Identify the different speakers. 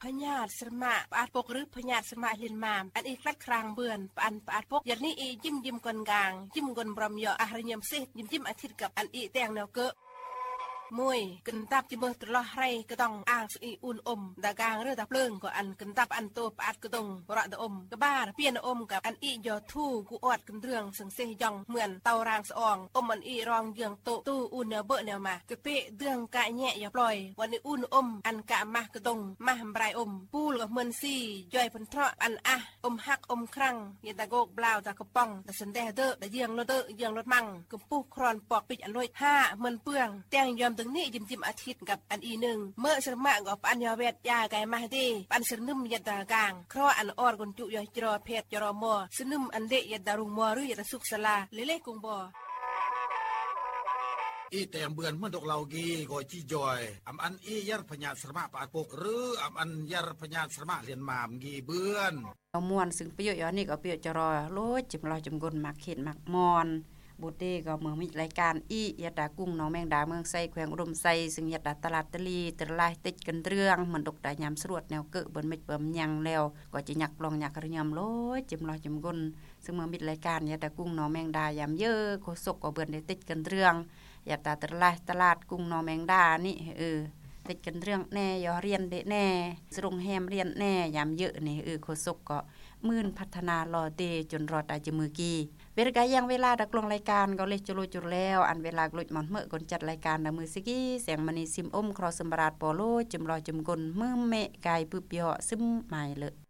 Speaker 1: พญาติสมะปาดปกหรือพญาติสมะเลียนมามอันอีกลัดครางเบือนอันปาดปกยันนี้อียิ้มกลกลางยิ้มกลบรมยออาหารยมซิยิ้มอาทิตย์กับอันอีแตงแนวเกะมวยกันตับจิมือตลอดไรก็ต้องอ่างสีอุ่นดากางเรือตะเพลิงก็อันกันตับอันโตปาดก็ต้องระตะก็บ้าเปียนกับอันอียอทู่กูอดกันเรื่องสังเสยยองเหมือนเตารางสองอันอีรองเยืองโตตู้อุ่นเนเบเนมากระเปะเรื่องกะแง่อย่าปล่อยวันนี้อุ่นอันกะมากระตงมาหำไรปูลกับเมือนซี่ย่อยพันทะอันหักครั้งยันตะโกกบลาวตะกระป๋องตะสันแดเดอตะเยืองรถมั่งกับปูครอนปอกปิดอันลอย5เหมือนเปื้องแตงยอมถึงนี่จิ้มอาทิตย์กับอันอีหนึ่งเมื่อสมะกับอันยาเวทยาไก่มาดีอันสนึมยันตากลางครออันอ่อนกุนจุยจรอเพชจรอมัวสนึมอันเดยันดารุงมัวหรือยันสุกสลาเล่กุงบ่
Speaker 2: อีแต่เบือนเมื่อดอกเหล่ากีก็จี้จอยอันอียัรพญาสมะปาดปกหรืออันยัรพญาสมะเลียนมามกีเบือน
Speaker 3: เอามวนซึ่งประโยชน์ย้อนนี่ก็ประโยชน์จะรอโลจิมรอจมกลมักเข็ดมักมอนบุตรก็เมื่อมีรายการอียาดากุ้งน้องแมงดาเมืองไซแขวงอุดมไซซึ่งยาดาตลาดตะลีตะลายติดกันเรื่องเหมือนดกดายามสรวดแนวเกะบนเม็ดเบิ่มยังแล้วก็จะหยักลองหยักระยำโลจิมรอจิมกลซึ่งเมื่อมีรายการยาดากุ้งน้องแมงดายามเยอะโคศกก็เบิ่นได้ติดกันเรื่องยาดาตะลายตลาดกุ้งน้องแมงดานี่ติดกันเรื่องแน่ยอเรียนเดแน่สรงแฮมเรียนแน่ยามเยอะนี่โคศกก็มื่นพัฒนารอเตจนรอดาจมือกีเวลายังเวลาดักลงรายการก็เลยจุลแล้วอันเวลากลุดหมอนเมื่อก่อนจัดรายการดมือซิกี้เสียงมณีซิมครอสมบราดปอโลจุมรอจุมกลมือเมะกายปุบยอซึมหมายเลย